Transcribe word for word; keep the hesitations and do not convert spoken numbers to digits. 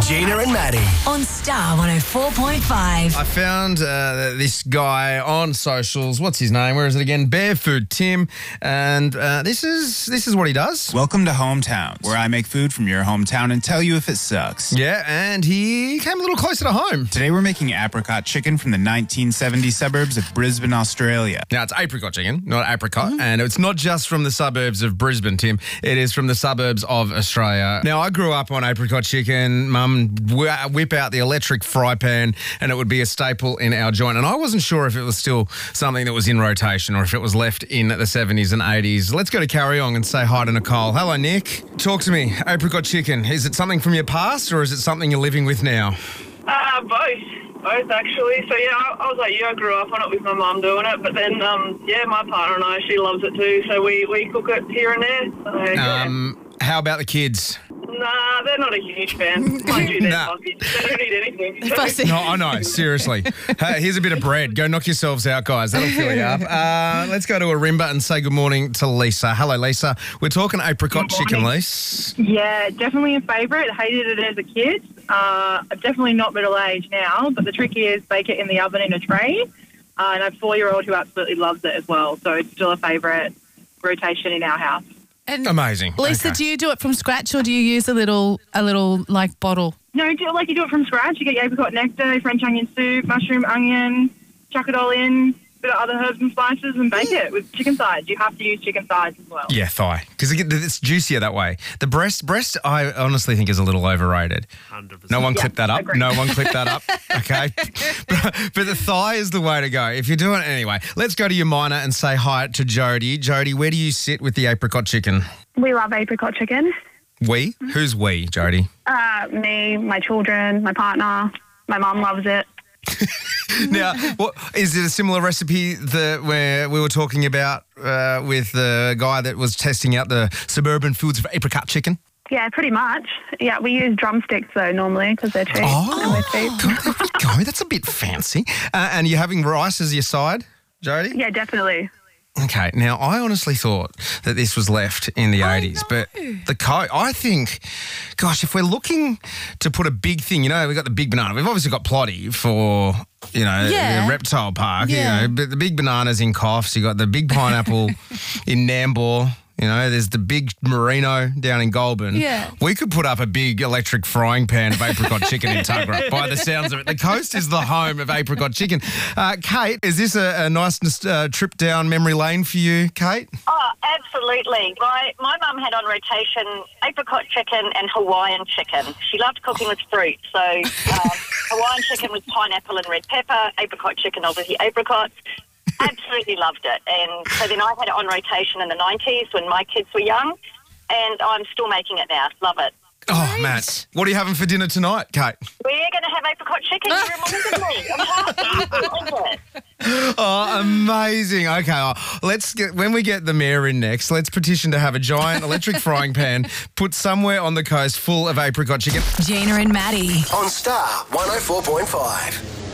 Gina and Maddie. On Star one oh four point five. I found uh, this guy on socials. What's his name? Where is it again? Barefoot Tim. And uh, this is this is what he does. Welcome to Hometowns, where I make food from your hometown and tell you if it sucks. Yeah, and he came a little closer to home. Today we're making apricot chicken from the nineteen seventy suburbs of Brisbane, Australia. Now, it's apricot chicken, not apricot. Mm. And it's not just from the suburbs of Brisbane, Tim. It is from the suburbs of Australia. Now, I grew up on apricot chicken. Mum would whip out the electric fry pan and it would be a staple in our joint. And I wasn't sure if it was still something that was in rotation or if it was left in the seventies and eighties. Let's go to Carryong and say hi to Nicole. Hello, Nick. Talk to me. Apricot chicken. Is it something from your past or is it something you're living with now? Uh, both. Both, actually. So, yeah, I, I was like you. I grew up on it with my mum doing it. But then, um, yeah, my partner and I, she loves it too. So we, we cook it here and there. So, yeah. Um, how about the kids? Nah, they're not a huge fan. Mind you, they're Nah. sausage. They don't eat anything. So. No, I know. Seriously. Hey, here's a bit of bread. Go knock yourselves out, guys. That'll fill you up. Uh, let's go to Arimba and say good morning to Lisa. Hello, Lisa. We're talking apricot chicken, Lisa. Yeah, definitely a favourite. Hated it as a kid. Uh, I'm definitely not middle-aged now, but the trick is bake it in the oven in a tray. Uh, and I have a four-year-old who absolutely loves it as well, so it's still a favourite rotation in our house. And Amazing. Lisa, Okay. do you do it from scratch or do you use a little, a little like bottle? No, do it like you do it from scratch. You get your apricot nectar, French onion soup, mushroom, onion, chuck it all in, bit of other herbs and spices and bake it with chicken thighs. You have to use chicken thighs as well. Yeah, thigh. Because it's juicier that way. The breast, breast, I honestly think is a little overrated. one hundred percent. No one Yeah, clip that up. agree. No one clip that up. Okay. but, but the thigh is the way to go. If you're doing it anyway, let's go to your minor and say hi to Jody. Jody, where do you sit with the apricot chicken? We love apricot chicken. We? Who's we, Jody? Uh, me, my children, my partner, my mum loves it. Now, what, is it a similar recipe that where we were talking about uh, with the guy that was testing out the suburban foods of apricot chicken? Yeah, pretty much. Yeah, we use drumsticks though normally because they're cheap. and we're cheap. God, there we go. That's a bit fancy. Uh, and you're having rice as your side, Jody? Yeah, definitely. Okay, now I honestly thought that this was left in the eighties, but the co- I think, gosh, if we're looking to put a big thing, you know, we've got the big banana. We've obviously got Plotty for, you know, Yeah. the reptile park, Yeah. you know, but the big bananas in Coffs, you got the big pineapple in Nambour. You know, there's the big merino down in Goulburn. Yeah. We could put up a big electric frying pan of apricot chicken in Tuggerah, by the sounds of it. The coast is the home of apricot chicken. Uh, Kate, is this a, a nice uh, trip down memory lane for you, Kate? Oh, absolutely. My my mum had on rotation apricot chicken and Hawaiian chicken. She loved cooking with fruit. So um, Hawaiian chicken with pineapple and red pepper, apricot chicken, obviously apricots. Absolutely loved it. And so then I had it on rotation in the nineties when my kids were young, and I'm still making it now. Love it. Oh, Matt. What are you having for dinner tonight, Kate? We're going to have apricot chicken. You reminded me. I'm happy. Oh, amazing. Okay, oh, let's get, when we get the mayor in next, let's petition to have a giant electric frying pan put somewhere on the coast full of apricot chicken. Gina and Maddie. On Star one oh four point five.